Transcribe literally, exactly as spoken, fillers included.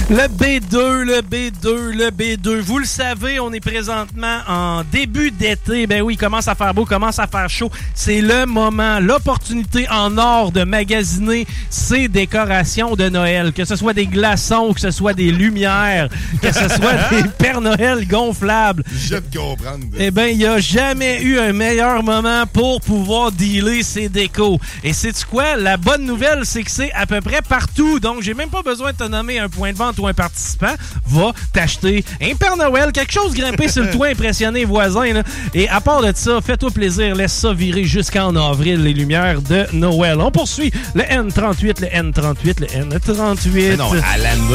Le B deux, le B deux, le B deux. Vous le savez, on est présentement en début d'été. Ben oui, il commence à faire beau, commence à faire chaud. C'est le moment, l'opportunité en or de magasiner ces décorations de Noël. Que ce soit des glaçons, que ce soit des lumières, que ce soit des Pères Noël gonflables. Je te comprends. Eh bien, il n'y a jamais eu un meilleur moment pour pouvoir dealer ces décos. Et sais-tu quoi? La bonne nouvelle, c'est que c'est à peu près partout. Donc, j'ai même pas besoin de te nommer un point de vente ou un participant. Va t'acheter un Père Noël, quelque chose grimpé sur le toit, impressionner les voisins. Là. Et à part de ça, fais-toi plaisir, laisse ça virer jusqu'en avril, les lumières de Noël. On poursuit le N trente-huit, le N trente-huit, le N trente-huit. Mais non, Alan